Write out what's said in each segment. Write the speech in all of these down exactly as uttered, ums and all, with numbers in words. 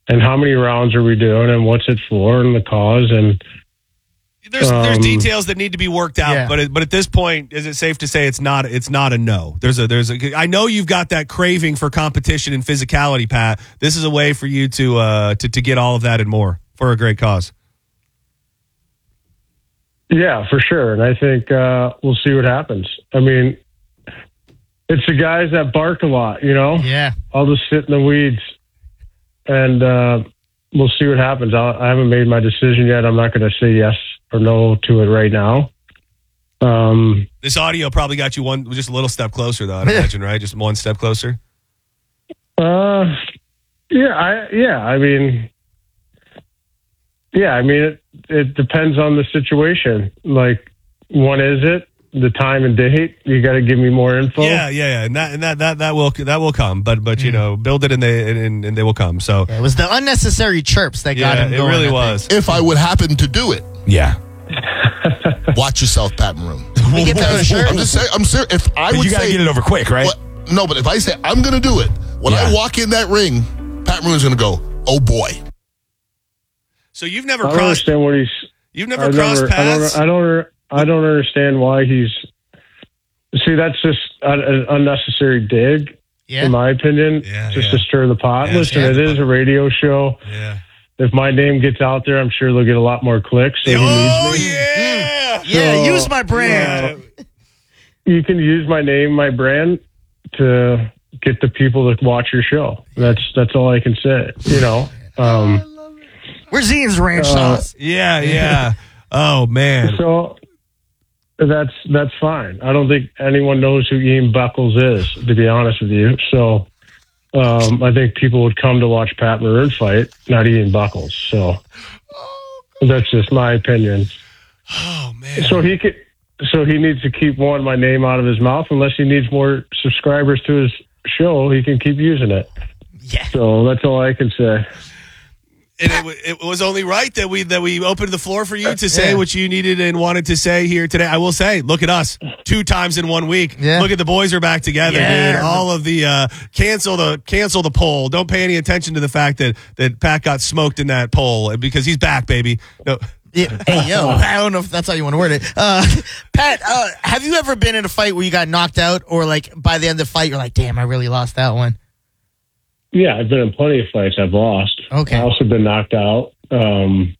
and how many rounds are we doing, and what's it for, and the cause, and there's um, there's details that need to be worked out. Yeah. But it, but at this point, is it safe to say it's not it's not a no? There's a there's a. I know you've got that craving for competition and physicality, Pat. This is a way for you to uh to to get all of that and more for a great cause. Yeah, for sure. And I think uh, we'll see what happens. I mean, it's the guys that bark a lot, you know? Yeah. I'll just sit in the weeds, and uh, we'll see what happens. I'll, I haven't made my decision yet. I'm not going to say yes or no to it right now. Um, This audio probably got you one just a little step closer, though, I'd imagine, right? Just one step closer? uh, yeah, I, yeah, I mean... Yeah, I mean, it, it depends on the situation. Like, when is it? The time and date? You got to give me more info. Yeah, yeah, yeah. And that and that that, that will that will come. But but you know, build it and they and, and they will come. So Yeah, it was the unnecessary chirps that got yeah, him it going. really I was. think. If I would happen to do it, Yeah. watch yourself, Pat Maroon. We get that shirt. I'm just saying. I'm serious. If I But would you got to say, get it over quick, right? what- no, but if I say I'm going to do it, when Yeah. I walk in that ring, Pat Maroon's going to go, "Oh boy." So you've never I don't crossed understand what he's... you've never I've crossed never- paths. I don't, I don't, I don't understand why he's... See, that's just an, an unnecessary dig, Yeah. in my opinion, Yeah, just yeah. to stir the pot. Yeah, Listen, yeah. it is a radio show. Yeah. If my name gets out there, I'm sure they'll get a lot more clicks. So he Oh needs me. yeah. Yeah, So, use my brand. You can use my name, my brand, to get the people to watch your show. That's that's all I can say. You know. Um, Where's Ian's ranch Uh, sauce? Yeah, yeah. Oh man. so that's that's fine. I don't think anyone knows who Ian Buckles is, to be honest with you. So um, I think people would come to watch Pat Maroon fight, not Ian Buckles. So that's just my opinion. Oh man. So he could. So he needs to keep one my name out of his mouth. Unless he needs more subscribers to his show, he can keep using it. Yeah. So that's all I can say. And it, wa- it was only right that we that we opened the floor for you to say Yeah. what you needed and wanted to say here today. I will say, look at us, two times in one week. Yeah. Look at the boys are back together, Yeah. dude. All of the uh, cancel the cancel the poll. Don't pay any attention to the fact that that Pat got smoked in that poll because he's back, baby. No. Yeah. Hey, yo, I don't know if that's how you want to word it. Uh, Pat, uh, have you ever been in a fight where you got knocked out or like by the end of the fight, you're like, damn, I really lost that one? Yeah, I've been in plenty of fights I've lost. Okay. I also been knocked out. Um,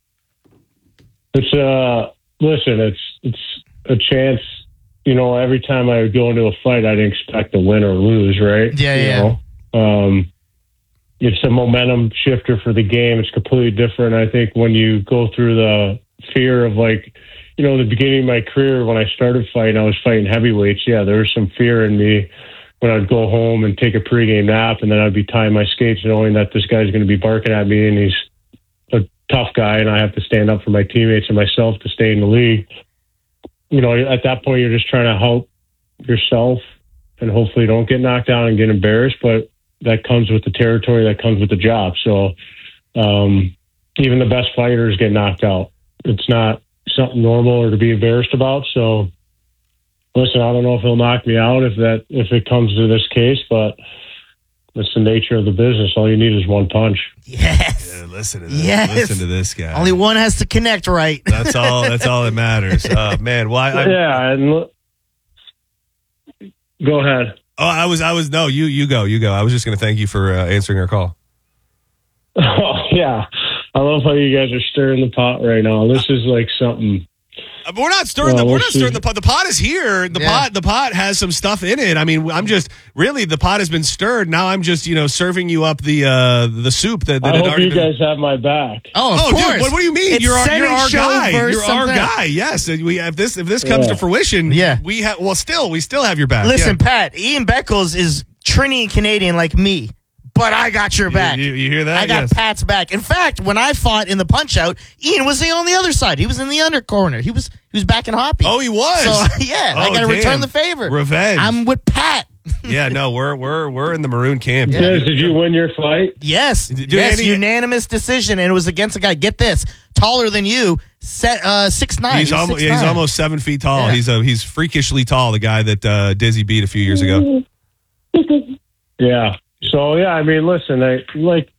it's uh, listen, it's it's a chance. You know, every time I would go into a fight, I didn't expect to win or lose, right? Yeah, you yeah. know? Um, it's a momentum shifter for the game. It's completely different. I think when you go through the fear of like, you know, the beginning of my career when I started fighting, I was fighting heavyweights. Yeah, there was some fear in me when I'd go home and take a pregame nap, and then I'd be tying my skates knowing that this guy's going to be barking at me, and he's a tough guy, and I have to stand up for my teammates and myself to stay in the league. You know, at that point, you're just trying to help yourself and hopefully don't get knocked down and get embarrassed, but that comes with the territory, that comes with the job. So um, even the best fighters get knocked out. It's not something normal or to be embarrassed about. So listen, I don't know if he'll knock me out if that if it comes to this case, but it's the nature of the business. All you need is one punch. Yes. Yeah, listen to this. Yes. Listen to this guy. Only one has to connect right. That's all. That's all that matters. Oh man. Why? Well, Yeah, and look, go ahead. Oh, I was. I was. No, you. You go. You go. I was just going to thank you for uh, answering our call. Oh yeah, I love how you guys are stirring the pot right now. This is like something. Uh, We're not stirring Well, the. We're we'll not see. stirring the pot. The pot is here. The Yeah. pot. The pot has some stuff in it. I mean, I'm just really the pot has been stirred. Now I'm just you know serving you up the uh, the soup that, that I had hope already you been. guys have my back. Oh, of Oh, course. dude! What, what do you mean? It's you're our, Senate you're our show guy. versus You're our something. guy. Yes. And we if this if this comes Yeah. to fruition, Yeah. we have. Well, still we still have your back. Listen, Yeah. Pat, Ian Beckles is Trini Canadian like me, but I got your back. You, you hear that? I got Yes. Pat's back. In fact, when I fought in the punch out, Ian was on the other side. He was in the under corner. He was he was back in Hoppy. Oh, he was. So yeah, I Oh, got to damn. return the favor. Revenge. I'm with Pat. Yeah. No, we're we're we're in the maroon camp. Guys, did you win your fight? Yes, Do yes, any- unanimous decision, and it was against a guy. Get this, taller than you, set uh, six nine. He's almost he's almost seven feet tall. Yeah. He's a he's freakishly tall. The guy that uh, Dizzy beat a few years ago. Yeah. So yeah, I mean, listen, I like